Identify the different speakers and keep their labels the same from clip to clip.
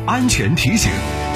Speaker 1: 安全提醒。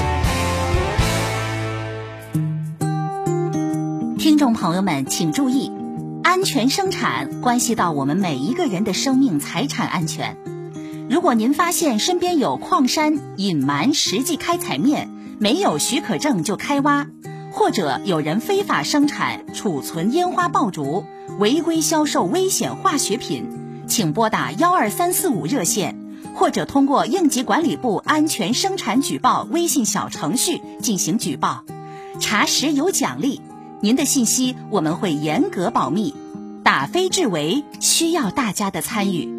Speaker 2: 听众朋友们请注意，安全生产关系到我们每一个人的生命财产安全。如果您发现身边有矿山隐瞒实际开采面，没有许可证就开挖，或者有人非法生产、储存烟花爆竹，违规销售危险化学品，请拨打12345热线，或者通过应急管理部安全生产举报微信小程序进行举报，查实有奖励，您的信息我们会严格保密，打非治为，需要大家的参与。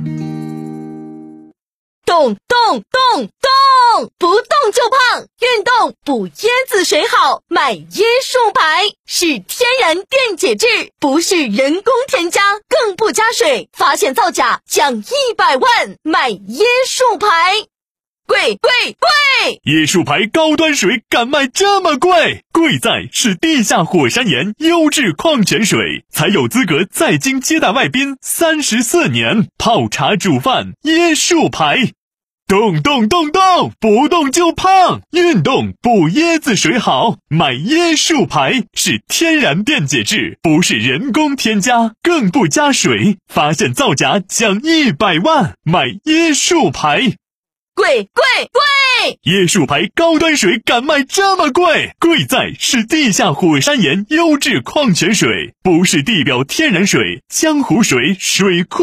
Speaker 3: 动动动动，不动就胖，运动补椰子水好，买椰树牌，是天然电解质，不是人工添加，更不加水，发现造假奖100万，买椰树牌。贵贵贵！
Speaker 4: 椰树牌高端水敢卖这么贵？贵在是地下火山岩优质矿泉水，才有资格在京接待外宾34年，泡茶煮饭椰树牌。动动动动，不动就胖，运动补椰子水好，买椰树牌，是天然电解质，不是人工添加，更不加水，发现造假奖100万，买椰树牌。
Speaker 3: 贵贵贵！
Speaker 4: 椰树牌高端水敢卖这么贵？贵在是地下火山岩优质矿泉水，不是地表天然水、江湖水、水库